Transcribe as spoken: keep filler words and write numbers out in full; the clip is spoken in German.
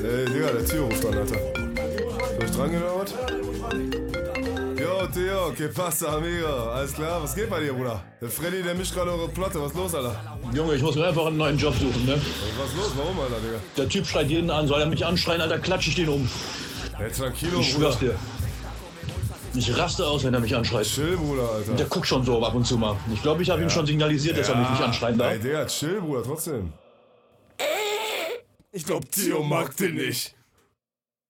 Ey, Digga, der Theo ruft an, Alter. Soll ich dran gehen oder was? Yo, Theo, que pasa, amigo? Alles klar, was geht bei dir, Bruder? Der Freddy, der mischt gerade eure Platte, was ist los, Alter? Junge, ich muss mir einfach einen neuen Job suchen, ne? Was ist los, warum, Alter, Digga? Der Typ schreit jeden an, soll er mich anschreien, Alter, klatsch ich den um. Hey, tranquilo, Ich Bruder. schwör's dir. Ich raste aus, wenn er mich anschreit. Chill, Bruder, Alter. Der guckt schon so ab und zu mal. Ich glaube, ich habe ihm schon signalisiert, dass er mich nicht anschreien darf. Ey, Digga, chill, Bruder, trotzdem. Ich glaub, Theo mag den nicht.